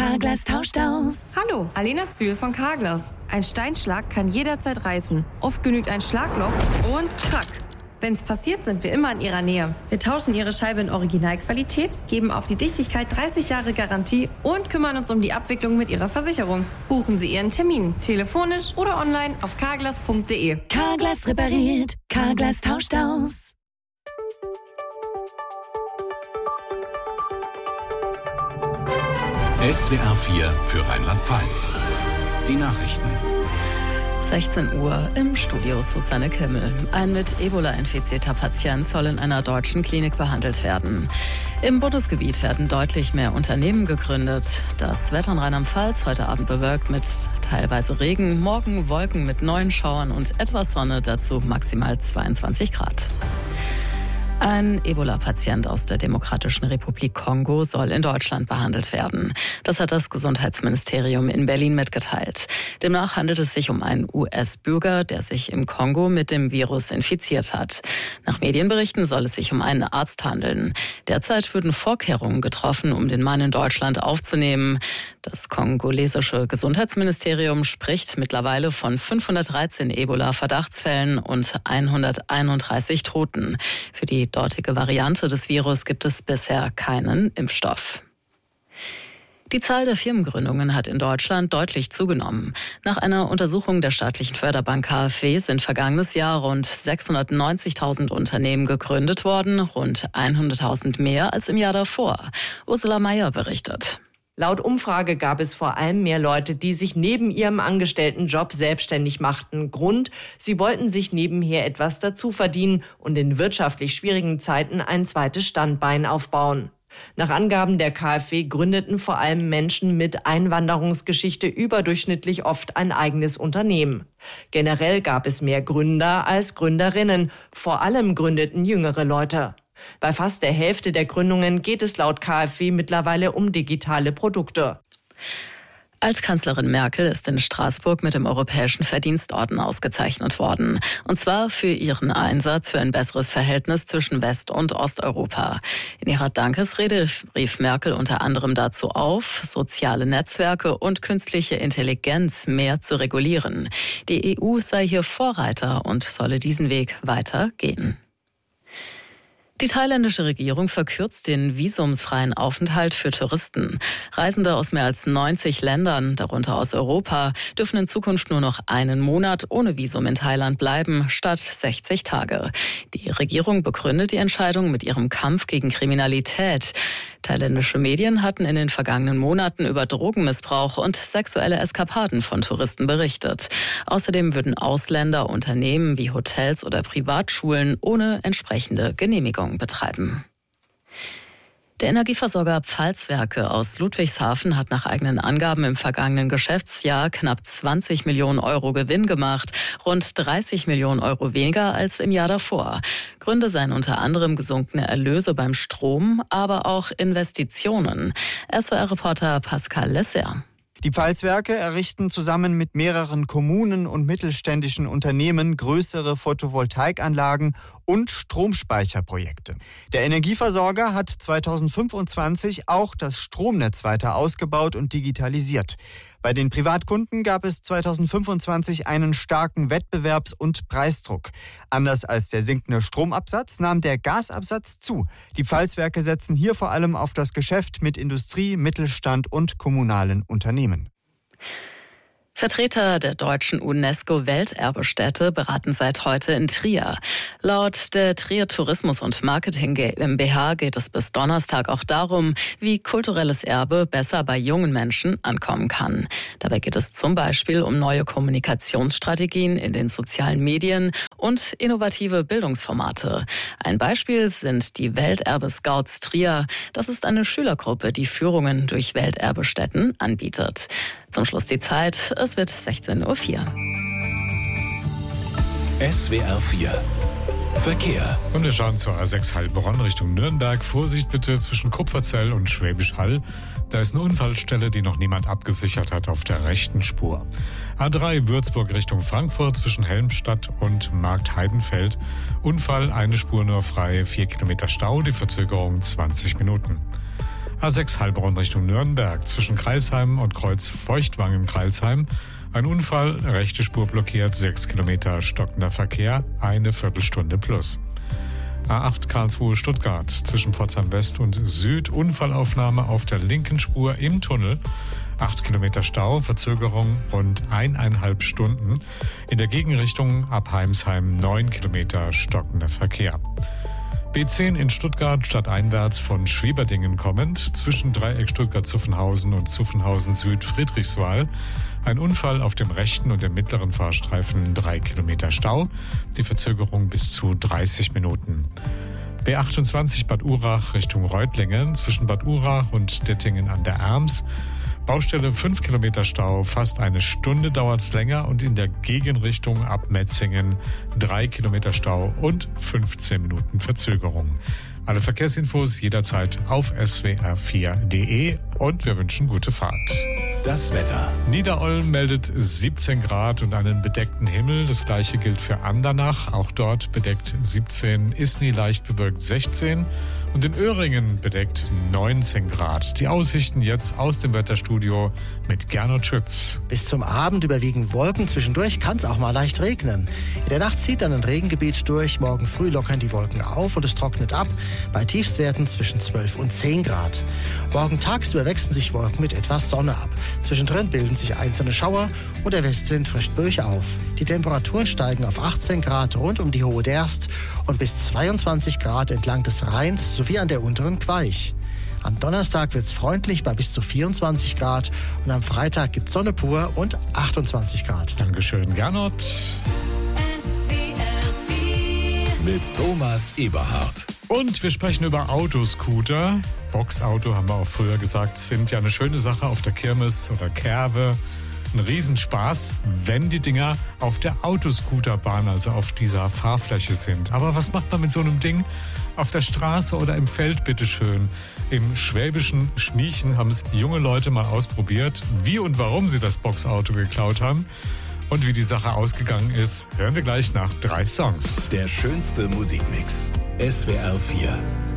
Carglass tauscht aus. Hallo, Alena Zühl von Carglass. Ein Steinschlag kann jederzeit reißen. Oft genügt ein Schlagloch und krack. Wenn's passiert, sind wir immer in Ihrer Nähe. Wir tauschen Ihre Scheibe in Originalqualität, geben auf die Dichtigkeit 30 Jahre Garantie und kümmern uns um die Abwicklung mit Ihrer Versicherung. Buchen Sie Ihren Termin, telefonisch oder online auf carglass.de. Carglass repariert, Carglass tauscht aus. SWR 4 für Rheinland-Pfalz. Die Nachrichten. 16 Uhr im Studio Susanne Kimmel. Ein mit Ebola infizierter Patient soll in einer deutschen Klinik behandelt werden. Im Bundesgebiet werden deutlich mehr Unternehmen gegründet. Das Wetter in Rheinland-Pfalz heute Abend bewölkt mit teilweise Regen, morgen Wolken mit neuen Schauern und etwas Sonne, dazu maximal 22 Grad. Ein Ebola-Patient aus der Demokratischen Republik Kongo soll in Deutschland behandelt werden. Das hat das Gesundheitsministerium in Berlin mitgeteilt. Demnach handelt es sich um einen US-Bürger, der sich im Kongo mit dem Virus infiziert hat. Nach Medienberichten soll es sich um einen Arzt handeln. Derzeit würden Vorkehrungen getroffen, um den Mann in Deutschland aufzunehmen. Das kongolesische Gesundheitsministerium spricht mittlerweile von 513 Ebola-Verdachtsfällen und 131 Toten. Für die dortige Variante des Virus gibt es bisher keinen Impfstoff. Die Zahl der Firmengründungen hat in Deutschland deutlich zugenommen. Nach einer Untersuchung der staatlichen Förderbank KfW sind vergangenes Jahr rund 690.000 Unternehmen gegründet worden, rund 100.000 mehr als im Jahr davor. Ursula Mayer berichtet. Laut Umfrage gab es vor allem mehr Leute, die sich neben ihrem Angestelltenjob selbstständig machten. Grund: Sie wollten sich nebenher etwas dazu verdienen und in wirtschaftlich schwierigen Zeiten ein zweites Standbein aufbauen. Nach Angaben der KfW gründeten vor allem Menschen mit Einwanderungsgeschichte überdurchschnittlich oft ein eigenes Unternehmen. Generell gab es mehr Gründer als Gründerinnen. Vor allem gründeten jüngere Leute. Bei fast der Hälfte der Gründungen geht es laut KfW mittlerweile um digitale Produkte. Altkanzlerin Merkel ist in Straßburg mit dem Europäischen Verdienstorden ausgezeichnet worden. Und zwar für ihren Einsatz für ein besseres Verhältnis zwischen West- und Osteuropa. In ihrer Dankesrede rief Merkel unter anderem dazu auf, soziale Netzwerke und künstliche Intelligenz mehr zu regulieren. Die EU sei hier Vorreiter und solle diesen Weg weiter gehen. Die thailändische Regierung verkürzt den visumsfreien Aufenthalt für Touristen. Reisende aus mehr als 90 Ländern, darunter aus Europa, dürfen in Zukunft nur noch einen Monat ohne Visum in Thailand bleiben, statt 60 Tage. Die Regierung begründet die Entscheidung mit ihrem Kampf gegen Kriminalität. Thailändische Medien hatten in den vergangenen Monaten über Drogenmissbrauch und sexuelle Eskapaden von Touristen berichtet. Außerdem würden Ausländer Unternehmen wie Hotels oder Privatschulen ohne entsprechende Genehmigung betreiben. Der Energieversorger Pfalzwerke aus Ludwigshafen hat nach eigenen Angaben im vergangenen Geschäftsjahr knapp 20 Millionen Euro Gewinn gemacht, rund 30 Millionen Euro weniger als im Jahr davor. Gründe seien unter anderem gesunkene Erlöse beim Strom, aber auch Investitionen. SWR-Reporter Pascal Lesser. Die Pfalzwerke errichten zusammen mit mehreren Kommunen und mittelständischen Unternehmen größere Photovoltaikanlagen und Stromspeicherprojekte. Der Energieversorger hat 2025 auch das Stromnetz weiter ausgebaut und digitalisiert. Bei den Privatkunden gab es 2025 einen starken Wettbewerbs- und Preisdruck. Anders als der sinkende Stromabsatz nahm der Gasabsatz zu. Die Pfalzwerke setzen hier vor allem auf das Geschäft mit Industrie, Mittelstand und kommunalen Unternehmen. Vertreter der deutschen UNESCO-Welterbestätte beraten seit heute in Trier. Laut der Trier Tourismus- und Marketing GmbH geht es bis Donnerstag auch darum, wie kulturelles Erbe besser bei jungen Menschen ankommen kann. Dabei geht es zum Beispiel um neue Kommunikationsstrategien in den sozialen Medien und innovative Bildungsformate. Ein Beispiel sind die Welterbe-Scouts Trier. Das ist eine Schülergruppe, die Führungen durch Welterbestätten anbietet. Zum Schluss die Zeit, es wird 16:04 Uhr. SWR 4 Verkehr. Und wir schauen zur A6 Heilbronn Richtung Nürnberg. Vorsicht bitte zwischen Kupferzell und Schwäbisch Hall. Da ist eine Unfallstelle, die noch niemand abgesichert hat, auf der rechten Spur. A3 Würzburg Richtung Frankfurt zwischen Helmstadt und Markt-Heidenfeld. Unfall, eine Spur nur frei, 4 Kilometer Stau, die Verzögerung 20 Minuten. A6 Heilbronn Richtung Nürnberg zwischen Crailsheim und Kreuz Feuchtwangen-Crailsheim. Ein Unfall, rechte Spur blockiert, 6 Kilometer stockender Verkehr, eine Viertelstunde plus. A8 Karlsruhe Stuttgart zwischen Pforzheim West und Süd, Unfallaufnahme auf der linken Spur im Tunnel. 8 Kilometer Stau, Verzögerung rund 1,5 Stunden. In der Gegenrichtung ab Heimsheim 9 Kilometer stockender Verkehr. B10 in Stuttgart stadteinwärts von Schwieberdingen kommend, zwischen Dreieck Stuttgart-Zuffenhausen und Zuffenhausen-Süd-Friedrichswal. Ein Unfall auf dem rechten und dem mittleren Fahrstreifen, 3 Kilometer Stau, die Verzögerung bis zu 30 Minuten. B28 Bad Urach Richtung Reutlingen, zwischen Bad Urach und Dettingen an der Erms. Baustelle 5 Kilometer Stau, fast eine Stunde dauert's länger und in der Gegenrichtung ab Metzingen 3 Kilometer Stau und 15 Minuten Verzögerung. Alle Verkehrsinfos jederzeit auf swr4.de und wir wünschen gute Fahrt. Das Wetter. Niederolm meldet 17 Grad und einen bedeckten Himmel. Das gleiche gilt für Andernach. Auch dort bedeckt 17, Isny leicht bewölkt 16 und in Öhringen bedeckt 19 Grad. Die Aussichten jetzt aus dem Wetterstudio mit Gernot Schütz. Bis zum Abend überwiegen Wolken. Zwischendurch kann es auch mal leicht regnen. In der Nacht zieht dann ein Regengebiet durch. Morgen früh lockern die Wolken auf und es trocknet ab. Bei Tiefstwerten zwischen 12 und 10 Grad. Morgen tagsüber wechseln sich Wolken mit etwas Sonne ab. Zwischendrin bilden sich einzelne Schauer und der Westwind frischt durch auf. Die Temperaturen steigen auf 18 Grad rund um die Hohe Derst und bis 22 Grad entlang des Rheins sowie an der unteren Queich. Am Donnerstag wird's freundlich bei bis zu 24 Grad und am Freitag gibt's Sonne pur und 28 Grad. Dankeschön, Gernot. Mit Thomas Eberhardt. Und wir sprechen über Autoscooter. Boxauto, haben wir auch früher gesagt, sind ja eine schöne Sache auf der Kirmes oder Kerwe. Ein Riesenspaß, wenn die Dinger auf der Autoscooterbahn, also auf dieser Fahrfläche sind. Aber was macht man mit so einem Ding auf der Straße oder im Feld, bitteschön? Im schwäbischen Schmiechen haben es junge Leute mal ausprobiert. Wie und warum sie das Boxauto geklaut haben und wie die Sache ausgegangen ist, hören wir gleich nach 3 Songs. Der schönste Musikmix. SWR 4.